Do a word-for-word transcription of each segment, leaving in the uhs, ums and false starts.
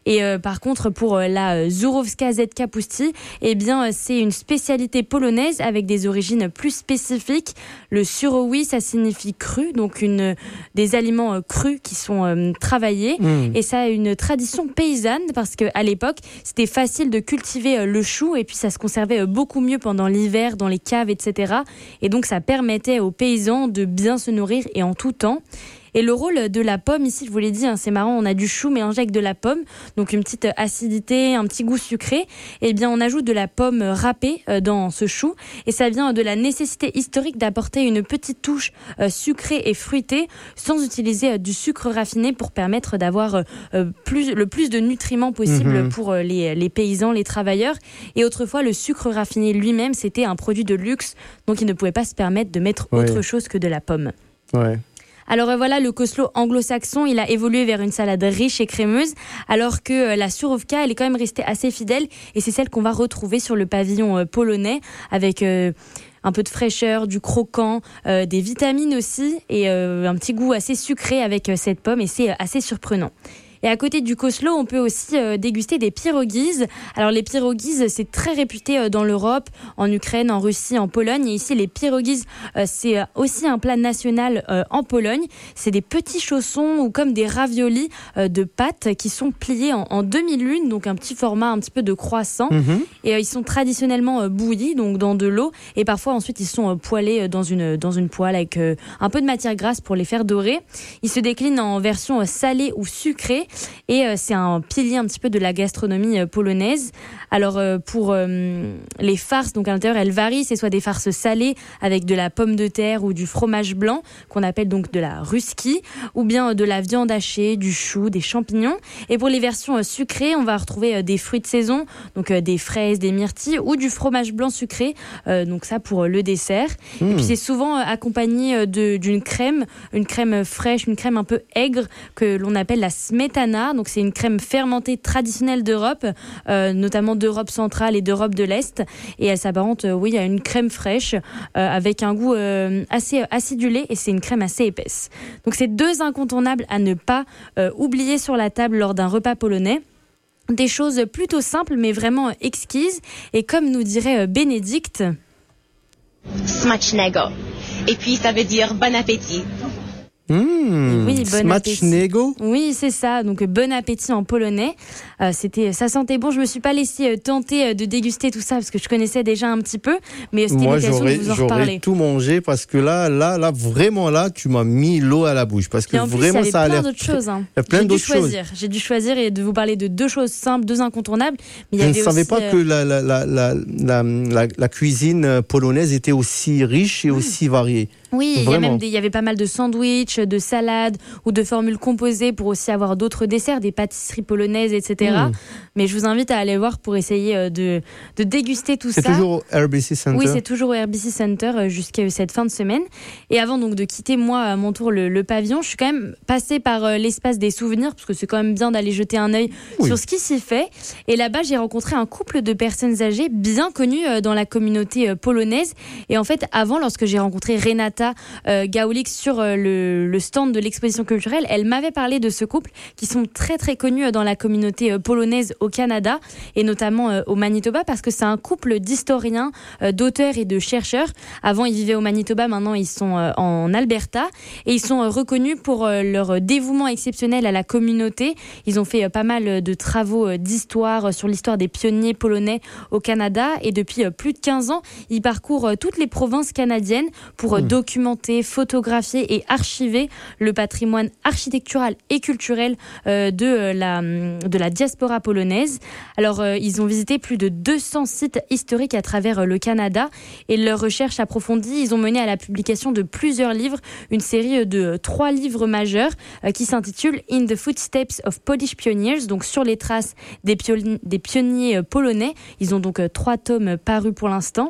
Et euh, par contre, pour euh, la Żuławka Z Kapusty, eh bien, c'est une spécialité polonaise avec des origines plus spécifiques. Le surowi, ça signifie cru, donc une, des aliments euh, crus qui sont euh, travaillés. Mmh. Et ça a une tradition paysanne parce qu'à l'époque, c'était facile de cultiver euh, le chou et puis ça se conservait euh, beaucoup mieux pendant l'hiver dans les caves, et cetera. Et donc, ça permettait aux paysans de bien se nourrir et en tout temps. Et le rôle de la pomme, ici, je vous l'ai dit, hein, c'est marrant, on a du chou mélangé avec de la pomme, donc une petite acidité, un petit goût sucré. Et bien, on ajoute de la pomme râpée euh, dans ce chou, et ça vient de la nécessité historique d'apporter une petite touche euh, sucrée et fruitée, sans utiliser euh, du sucre raffiné pour permettre d'avoir euh, plus, le plus de nutriments possible mmh. pour euh, les, les paysans, les travailleurs. Et autrefois, le sucre raffiné lui-même, c'était un produit de luxe, donc ils ne pouvaient pas se permettre de mettre ouais. autre chose que de la pomme. Ouais. Alors voilà, le coleslaw anglo-saxon, il a évolué vers une salade riche et crémeuse, alors que la Żuławka, elle est quand même restée assez fidèle, et c'est celle qu'on va retrouver sur le pavillon polonais, avec euh, un peu de fraîcheur, du croquant, euh, des vitamines aussi, et euh, un petit goût assez sucré avec euh, cette pomme, et c'est euh, assez surprenant. Et à côté du coleslaw, on peut aussi euh, déguster des pierogies. Alors les pierogies, c'est très réputé euh, dans l'Europe, en Ukraine, en Russie, en Pologne. Et ici, les pierogies, euh, c'est aussi un plat national euh, en Pologne. C'est des petits chaussons ou comme des raviolis euh, de pâtes qui sont pliés en, en demi-lune, donc un petit format un petit peu de croissant. Mmh. Et euh, ils sont traditionnellement euh, bouillis, donc dans de l'eau. Et parfois, ensuite, ils sont euh, poêlés dans une, dans une poêle avec euh, un peu de matière grasse pour les faire dorer. Ils se déclinent en version euh, salée ou sucrée. Et euh, c'est un pilier un petit peu de la gastronomie euh, polonaise. Alors euh, pour euh, les farces, donc à l'intérieur, elles varient. C'est soit des farces salées avec de la pomme de terre ou du fromage blanc, qu'on appelle donc de la ruski, ou bien euh, de la viande hachée, du chou, des champignons. Et pour les versions euh, sucrées, on va retrouver euh, des fruits de saison, donc euh, des fraises, des myrtilles, ou du fromage blanc sucré. Euh, donc ça pour euh, le dessert. Mmh. Et puis c'est souvent euh, accompagné euh, de, d'une crème, une crème fraîche, une crème un peu aigre que l'on appelle la smetana. Donc c'est une crème fermentée traditionnelle d'Europe, euh, notamment d'Europe centrale et d'Europe de l'Est. Et elle s'apparente, euh, oui, à une crème fraîche euh, avec un goût euh, assez acidulé, et c'est une crème assez épaisse. Donc c'est deux incontournables à ne pas euh, oublier sur la table lors d'un repas polonais. Des choses plutôt simples mais vraiment exquises. Et comme nous dirait euh, Bénédicte, smacznego. Et puis ça veut dire bon appétit. Mmh, oui, bon smacznego. appétit. Oui, c'est ça. Donc bon appétit en polonais. Euh, c'était, ça sentait bon. Je me suis pas laissée euh, tenter euh, de déguster tout ça parce que je connaissais déjà un petit peu, mais c'était Moi, l'occasion de vous en reparler. J'aurais tout mangé parce que là, là, là, vraiment là, tu m'as mis l'eau à la bouche parce que et en plus, vraiment il y avait ça a plein l'air. d'autres choses. Hein. Il y a plein J'ai d'autres dû choisir. choses. J'ai dû choisir et de vous parler de deux choses simples, deux incontournables. Mais il y je avait ne savais aussi, pas euh... que la, la, la, la, la, la, la cuisine polonaise était aussi riche et mmh. aussi variée. Oui, il y, a même des, il y avait pas mal de sandwichs, de salades ou de formules composées pour aussi avoir d'autres desserts, des pâtisseries polonaises, et cetera. Mmh. Mais je vous invite à aller voir pour essayer de, de déguster tout c'est ça. C'est toujours au R B C Center. Oui, c'est toujours au R B C Center jusqu'à cette fin de semaine. Et avant donc de quitter moi à mon tour le, le pavillon, je suis quand même passée par euh, l'espace des souvenirs parce que c'est quand même bien d'aller jeter un œil oui. sur ce qui s'y fait. Et là-bas, j'ai rencontré un couple de personnes âgées bien connues euh, dans la communauté euh, polonaise. Et en fait, avant, lorsque j'ai rencontré Renata Euh, Gaulik sur euh, le, le stand de l'exposition culturelle, elle m'avait parlé de ce couple qui sont très très connus dans la communauté euh, polonaise au Canada et notamment euh, au Manitoba parce que c'est un couple d'historiens, euh, d'auteurs et de chercheurs. Avant ils vivaient au Manitoba, maintenant ils sont euh, en Alberta et ils sont euh, reconnus pour euh, leur dévouement exceptionnel à la communauté. Ils ont fait euh, pas mal de travaux euh, d'histoire euh, sur l'histoire des pionniers polonais au Canada et depuis euh, plus de quinze ans, ils parcourent euh, toutes les provinces canadiennes pour euh, mmh. documenter, photographier et archiver le patrimoine architectural et culturel euh, de, euh, la, de la diaspora polonaise. Alors, euh, ils ont visité plus de deux cents sites historiques à travers euh, le Canada et leurs recherches approfondies, ils ont mené à la publication de plusieurs livres, une série de euh, trois livres majeurs euh, qui s'intitule In the Footsteps of Polish Pioneers, donc sur les traces des, pion- des pionniers euh, polonais. Ils ont donc euh, trois tomes parus pour l'instant.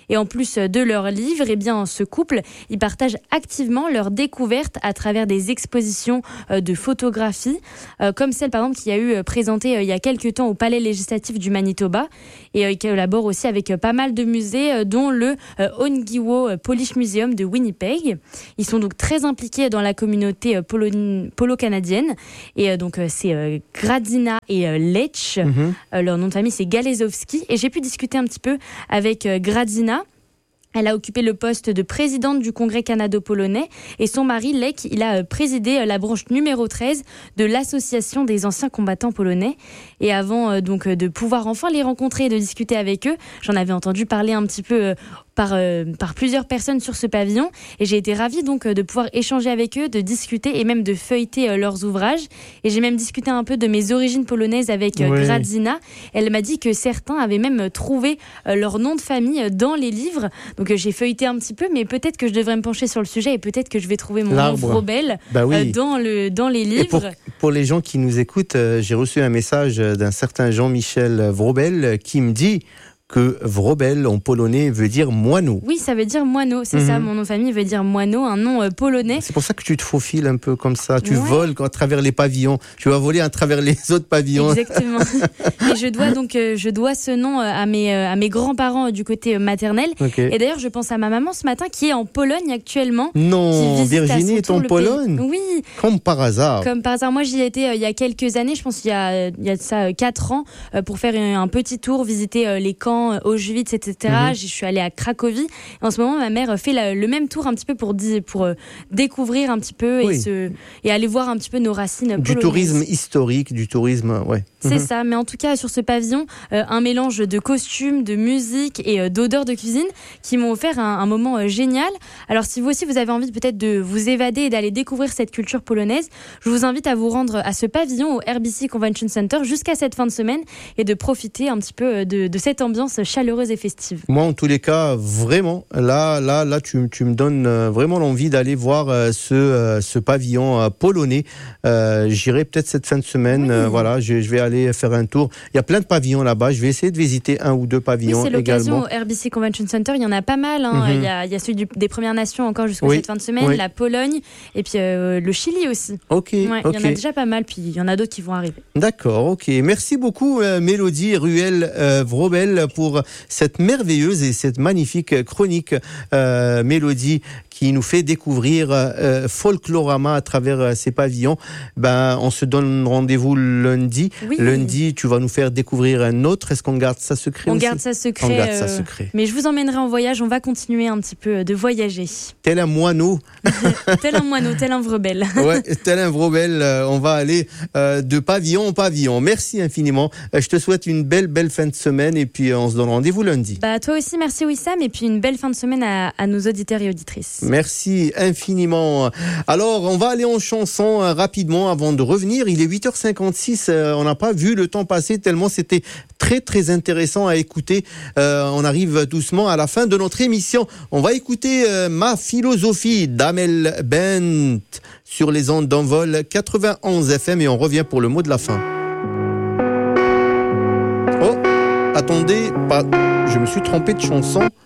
Et en plus de leurs livres, eh bien, ce couple, ils partagent activement leurs découvertes à travers des expositions de photographie, comme celle, par exemple, qui a eu présentée il y a quelques temps au Palais législatif du Manitoba, et qui collabore aussi avec pas mal de musées, dont le Ongiwo Polish Museum de Winnipeg. Ils sont donc très impliqués dans la communauté polo- polo-canadienne, et donc c'est Gradzina et Lech. Mm-hmm. Leur nom de famille, c'est Galezowski, et j'ai pu discuter un petit peu avec Gradzina. Elle a occupé le poste de présidente du Congrès canado-polonais et son mari, Lech, il a présidé la branche numéro treize de l'Association des anciens combattants polonais. Et avant donc de pouvoir enfin les rencontrer et de discuter avec eux, j'en avais entendu parler un petit peu par, euh, par plusieurs personnes sur ce pavillon, et j'ai été ravie donc de pouvoir échanger avec eux, de discuter et même de feuilleter euh, leurs ouvrages. Et j'ai même discuté un peu de mes origines polonaises avec euh, oui. Gradzina. Elle m'a dit que certains avaient même trouvé euh, leur nom de famille dans les livres. Donc euh, j'ai feuilleté un petit peu, mais peut-être que je devrais me pencher sur le sujet et peut-être que je vais trouver mon L'arbre. nom Vrobel bah oui. euh, dans, le, dans les livres. Et pour, pour les gens qui nous écoutent, euh, j'ai reçu un message d'un certain Jean-Michel Vrobel qui me dit que Vrobel en polonais veut dire moineau. Oui, ça veut dire moineau, c'est mm-hmm. ça, mon nom de famille veut dire moineau, un nom euh, polonais. C'est pour ça que tu te faufiles un peu comme ça, tu ouais. voles à travers les pavillons, tu vas voler à travers les autres pavillons. Exactement. Et je dois donc euh, je dois ce nom euh, à mes euh, à mes grands-parents euh, du côté euh, maternel. Okay. Et d'ailleurs, je pense à ma maman ce matin qui est en Pologne actuellement. Non, Virginie est en Pologne. Pays. Oui. Comme par hasard. Comme par hasard. Moi, j'y étais euh, il y a quelques années, je pense qu'il y a il y a ça euh, quatre ans, euh, pour faire un, un petit tour, visiter euh, les camps euh, Auschwitz, et cetera. Mm-hmm. Je suis allée à Cracovie. Et en ce moment, ma mère fait la, le même tour un petit peu pour, pour euh, découvrir un petit peu oui. et, se, et aller voir un petit peu nos racines polonaises. Du tourisme historique, du tourisme, ouais. C'est mm-hmm. ça. Mais en tout cas, sur ce pavillon, euh, un mélange de costumes, de musique et euh, d'odeurs de cuisine qui m'ont offert un, un moment euh, génial. Alors, si vous aussi, vous avez envie peut-être de vous évader et d'aller découvrir cette culture polonaise, je vous invite à vous rendre à ce pavillon au R B C Convention Center jusqu'à cette fin de semaine et de profiter un petit peu de, de cette ambiance chaleureuse et festive. Moi, en tous les cas, vraiment, là, là, là, tu, tu me donnes vraiment l'envie d'aller voir euh, ce, euh, ce pavillon euh, polonais. Euh, j'irai peut-être cette fin de semaine. Oui. Euh, voilà, je, je vais aller faire un tour. Il y a plein de pavillons là-bas. Je vais essayer de visiter un ou deux pavillons oui, c'est également. L'occasion au R B C Convention Center. Il y en a pas mal. Hein. Mm-hmm. Il y a, il y a celui du, des Premières Nations encore jusqu'à oui. cette fin de semaine, oui. la Pologne et puis euh, le Chili aussi. Ok. Ouais, okay. Il y en a déjà pas mal. Puis il y en a d'autres qui vont arriver. D'accord. Ok. Merci beaucoup, euh, Mélodie Ruel euh, Vrobel, pour cette merveilleuse et cette magnifique chronique, euh, Mélodie, qui nous fait découvrir euh, Folklorama à travers euh, ces pavillons. Ben, on se donne rendez-vous lundi. Oui. Lundi, tu vas nous faire découvrir un autre. Est-ce qu'on garde ça secret On aussi garde ça secret. On garde euh, ça secret. Mais je vous emmènerai en voyage. On va continuer un petit peu de voyager. Tel un moineau. tel un moineau, tel un Vrobel. Ouais, tel un Vrobel. Euh, on va aller euh, de pavillon en pavillon. Merci infiniment. Euh, je te souhaite une belle, belle fin de semaine et puis euh, on se donne rendez-vous lundi. Bah, toi aussi, merci Wissam, et puis une belle fin de semaine à, à nos auditeurs et auditrices. Merci infiniment. Alors, on va aller en chanson euh, rapidement avant de revenir. Il est huit heures cinquante-six, euh, on n'a pas vu le temps passer tellement c'était très très intéressant à écouter. Euh, on arrive doucement à la fin de notre émission. On va écouter euh, Ma philosophie d'Amel Bent sur les ondes d'Envol quatre-vingt-onze F M et on revient pour le mot de la fin. Oh, attendez, pas... je me suis trompé de chanson.